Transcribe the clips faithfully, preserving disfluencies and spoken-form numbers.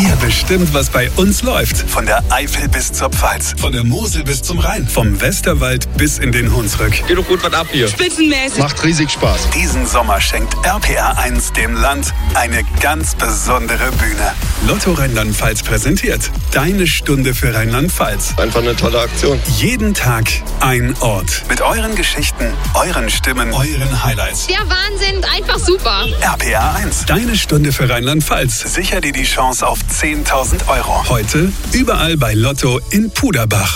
Ihr bestimmt, was bei uns läuft. Von der Eifel bis zur Pfalz. Von der Mosel bis zum Rhein. Vom Westerwald bis in den Hunsrück. Geht doch gut was ab hier. Spitzenmäßig. Macht riesig Spaß. Diesen Sommer schenkt R P R eins dem Land eine ganz besondere Bühne. Lotto Rheinland-Pfalz präsentiert Deine Stunde für Rheinland-Pfalz. Einfach eine tolle Aktion. Jeden Tag ein Ort. Mit euren Geschichten, euren Stimmen, euren Highlights. Der Wahnsinn, einfach super. R P R eins. Deine Stunde für Rheinland-Pfalz. Sicher dir die Chance auf zehntausend Euro. Heute überall bei Lotto in Puderbach.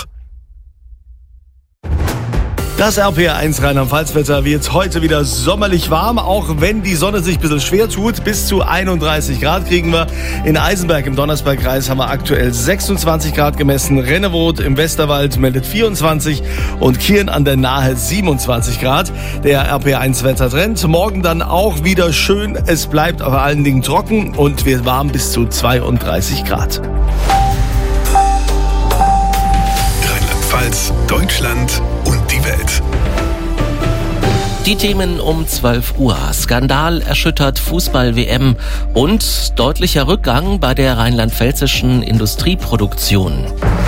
Das R P R eins Rheinland-Pfalz-Wetter wird heute wieder sommerlich warm, auch wenn die Sonne sich ein bisschen schwer tut. Bis zu einunddreißig Grad kriegen wir. In Eisenberg im Donnersbergkreis haben wir aktuell sechsundzwanzig Grad gemessen. Rennewoth im Westerwald meldet vierundzwanzig und Kirn an der Nahe siebenundzwanzig Grad. Der R P R eins Wettertrend. Morgen dann auch wieder schön. Es bleibt vor allen Dingen trocken und wird warm bis zu zweiunddreißig Grad. Rheinland-Pfalz, Deutschland und die Welt. Die Themen um zwölf Uhr. Skandal erschüttert Fußball-W M und deutlicher Rückgang bei der rheinland-pfälzischen Industrieproduktion.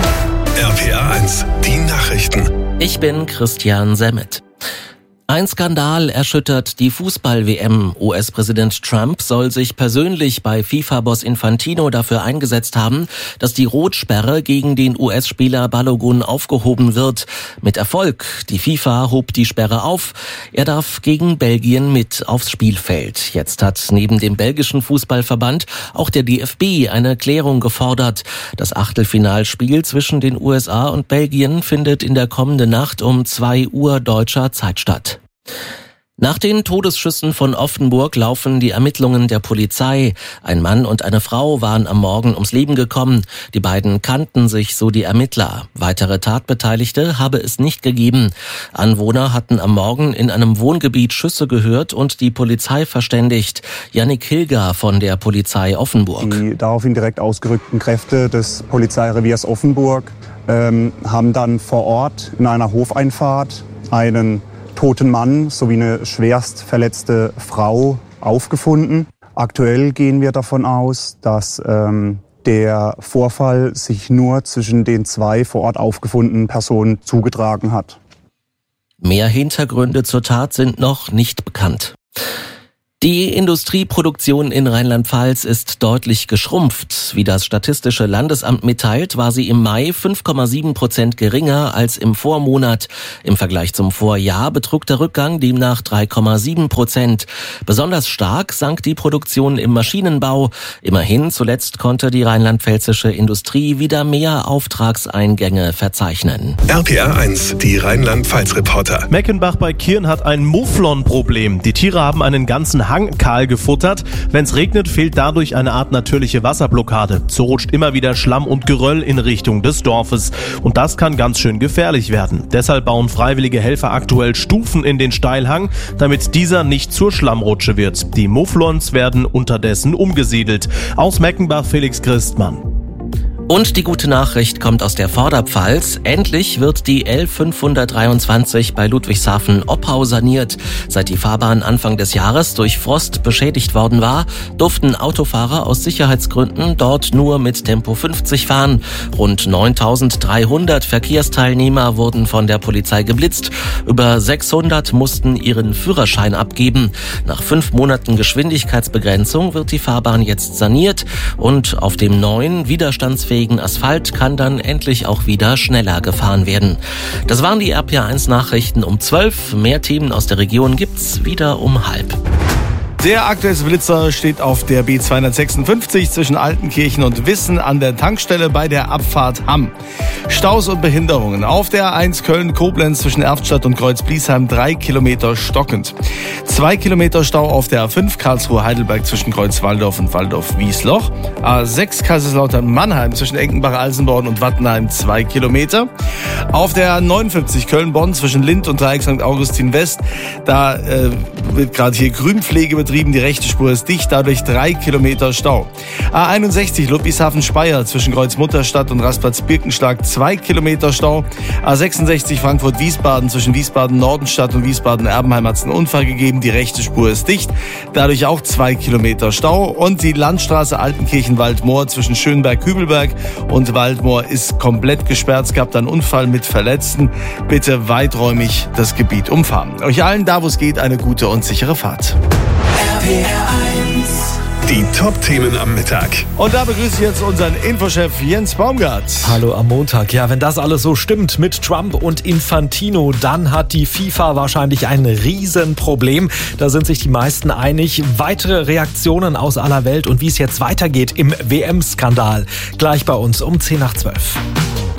R P R eins, die Nachrichten. Ich bin Christian Semmet. Ein Skandal erschüttert die Fußball-W M. U S-Präsident Trump soll sich persönlich bei FIFA-Boss Infantino dafür eingesetzt haben, dass die Rotsperre gegen den U S-Spieler Balogun aufgehoben wird. Mit Erfolg. Die FIFA hob die Sperre auf. Er darf gegen Belgien mit aufs Spielfeld. Jetzt hat neben dem belgischen Fußballverband auch der D F B eine Klärung gefordert. Das Achtelfinalspiel zwischen den U S A und Belgien findet in der kommenden Nacht um zwei Uhr deutscher Zeit statt. Nach den Todesschüssen von Offenburg laufen die Ermittlungen der Polizei. Ein Mann und eine Frau waren am Morgen ums Leben gekommen. Die beiden kannten sich, so die Ermittler. Weitere Tatbeteiligte habe es nicht gegeben. Anwohner hatten am Morgen in einem Wohngebiet Schüsse gehört und die Polizei verständigt. Jannik Hilger von der Polizei Offenburg. Die daraufhin direkt ausgerückten Kräfte des Polizeireviers Offenburg ähm, haben dann vor Ort in einer Hofeinfahrt einen toten Mann sowie eine schwerst verletzte Frau aufgefunden. Aktuell gehen wir davon aus, dass ähm, der Vorfall sich nur zwischen den zwei vor Ort aufgefundenen Personen zugetragen hat. Mehr Hintergründe zur Tat sind noch nicht bekannt. Die Industrieproduktion in Rheinland-Pfalz ist deutlich geschrumpft. Wie das Statistische Landesamt mitteilt, war sie im Mai fünf Komma sieben Prozent geringer als im Vormonat. Im Vergleich zum Vorjahr betrug der Rückgang demnach drei Komma sieben Prozent. Besonders stark sank die Produktion im Maschinenbau. Immerhin zuletzt konnte die rheinland-pfälzische Industrie wieder mehr Auftragseingänge verzeichnen. R P R eins, die Rheinland-Pfalz-Reporter. Meckenbach bei Kirn hat ein Mufflon-Problem. Die Tiere haben einen ganzen Hang kahl gefuttert. Wenn es regnet, fehlt dadurch eine Art natürliche Wasserblockade. So rutscht immer wieder Schlamm und Geröll in Richtung des Dorfes. Und das kann ganz schön gefährlich werden. Deshalb bauen freiwillige Helfer aktuell Stufen in den Steilhang, damit dieser nicht zur Schlammrutsche wird. Die Mufflons werden unterdessen umgesiedelt. Aus Meckenbach Felix Christmann. Und die gute Nachricht kommt aus der Vorderpfalz. Endlich wird die L fünfhundertdreiundzwanzig bei Ludwigshafen-Oppau saniert. Seit die Fahrbahn Anfang des Jahres durch Frost beschädigt worden war, durften Autofahrer aus Sicherheitsgründen dort nur mit Tempo fünfzig fahren. Rund neuntausenddreihundert Verkehrsteilnehmer wurden von der Polizei geblitzt. Über sechshundert mussten ihren Führerschein abgeben. Nach fünf Monaten Geschwindigkeitsbegrenzung wird die Fahrbahn jetzt saniert und auf dem neuen, widerstandsfähigen Asphalt kann dann endlich auch wieder schneller gefahren werden. Das waren die R P R eins Nachrichten um zwölf. Mehr Themen aus der Region gibt's wieder um halb. Der aktuelle Blitzer steht auf der B zweihundertsechsundfünfzig zwischen Altenkirchen und Wissen an der Tankstelle bei der Abfahrt Hamm. Staus und Behinderungen. Auf der A eins Köln-Koblenz zwischen Erftstadt und Kreuz-Bliesheim drei Kilometer stockend. Zwei Kilometer Stau auf der A fünf Karlsruhe-Heidelberg zwischen Kreuz-Walldorf und Walldorf-Wiesloch. A sechs Kaiserslautern-Mannheim zwischen Eckenbach-Alsenborn und Wattenheim zwei Kilometer. Auf der A neunundfünfzig Köln-Bonn zwischen Lindt und Dreieck Sankt Augustin West. Da äh, wird gerade hier Grünpflege betrieben. betrieben, die rechte Spur ist dicht, dadurch drei Kilometer Stau. A einundsechzig Ludwigshafen-Speyer zwischen Kreuzmutterstadt und Rastplatz-Birkenschlag zwei Kilometer Stau. A sechsundsechzig Frankfurt-Wiesbaden zwischen Wiesbaden-Nordenstadt und Wiesbaden-Erbenheim hat es einen Unfall gegeben, die rechte Spur ist dicht, dadurch auch zwei Kilometer Stau. Und die Landstraße Altenkirchen-Waldmoor zwischen Schönberg-Kübelberg und Waldmoor ist komplett gesperrt. Es gab dann einen Unfall mit Verletzten. Bitte weiträumig das Gebiet umfahren. Euch allen da, wo es geht, eine gute und sichere Fahrt. R P R eins. Die Top-Themen am Mittag. Und da begrüße ich jetzt unseren Infochef Jens Baumgart. Hallo am Montag. Ja, wenn das alles so stimmt mit Trump und Infantino, dann hat die FIFA wahrscheinlich ein Riesenproblem. Da sind sich die meisten einig. Weitere Reaktionen aus aller Welt und wie es jetzt weitergeht im W M-Skandal. Gleich bei uns um zehn nach zwölf.